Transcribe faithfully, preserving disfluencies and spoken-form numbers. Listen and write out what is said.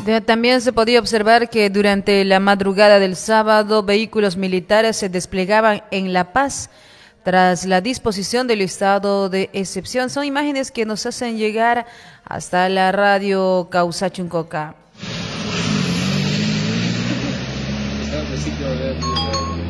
De- También se podía observar que durante la madrugada del sábado vehículos militares se desplegaban en La Paz tras la disposición del estado de excepción. Son imágenes que nos hacen llegar hasta la radio Causachuncoca.